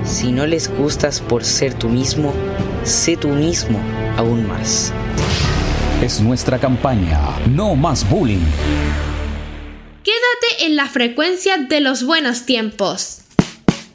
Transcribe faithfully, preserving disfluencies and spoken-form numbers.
Si no les gustas por ser tú mismo, sé tú mismo aún más. Es nuestra campaña, no más bullying. Quédate en la frecuencia de los buenos tiempos.